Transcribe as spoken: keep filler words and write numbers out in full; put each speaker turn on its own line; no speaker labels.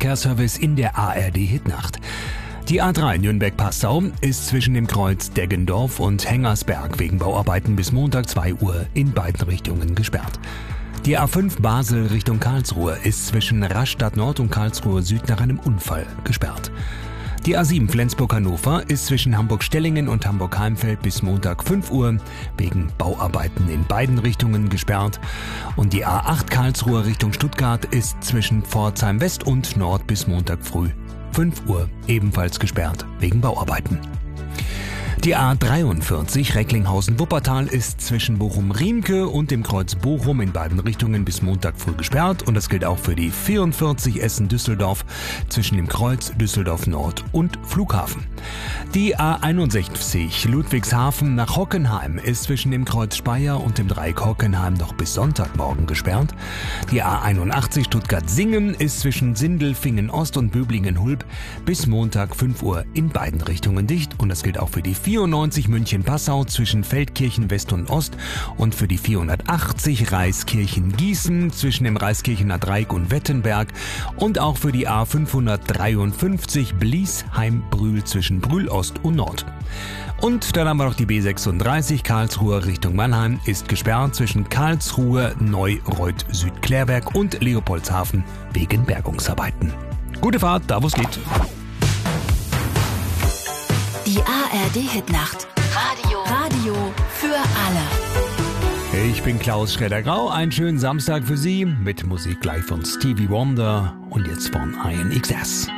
Verkehrsservice in der A R D-Hitnacht. Die A drei Nürnberg-Passau ist zwischen dem Kreuz Deggendorf und Hengersberg wegen Bauarbeiten bis Montag zwei Uhr in beiden Richtungen gesperrt. Die A fünf Basel Richtung Karlsruhe ist zwischen Rastatt Nord und Karlsruhe Süd nach einem Unfall gesperrt. Die A sieben Flensburg-Hannover ist zwischen Hamburg-Stellingen und Hamburg-Heimfeld bis Montag fünf Uhr wegen Bauarbeiten in beiden Richtungen gesperrt. Und die A acht Karlsruhe Richtung Stuttgart ist zwischen Pforzheim West und Nord bis Montag früh fünf Uhr ebenfalls gesperrt wegen Bauarbeiten. Die A dreiundvierzig Recklinghausen-Wuppertal ist zwischen Bochum-Riemke und dem Kreuz Bochum in beiden Richtungen bis Montag früh gesperrt und das gilt auch für die vierundvierzig Essen-Düsseldorf zwischen dem Kreuz Düsseldorf-Nord und Flughafen. Die A einundsechzig Ludwigshafen nach Hockenheim ist zwischen dem Kreuz Speyer und dem Dreieck Hockenheim noch bis Sonntagmorgen gesperrt. Die A einundachtzig Stuttgart-Singen ist zwischen Sindelfingen-Ost und Böblingen-Hulb bis Montag fünf Uhr in beiden Richtungen dicht und das gilt auch für die vierundneunzig München-Passau zwischen Feldkirchen West und Ost und für die vierhundertachtzig Reiskirchen-Gießen zwischen dem Reiskirchener Dreieck und Wettenberg und auch für die A fünfhundertdreiundfünfzig Bliesheim-Brühl zwischen Brühl Ost und Nord. Und dann haben wir noch die B sechsunddreißig Karlsruhe Richtung Mannheim ist gesperrt zwischen Karlsruhe, Neureuth, Südklärwerk und Leopoldshafen wegen Bergungsarbeiten. Gute Fahrt, da wo es geht.
Die A R D-Hitnacht. Radio. Radio für alle.
Ich bin Klaus Schredder-Grau. Einen schönen Samstag für Sie mit Musik gleich von Stevie Wonder und jetzt von I N X S.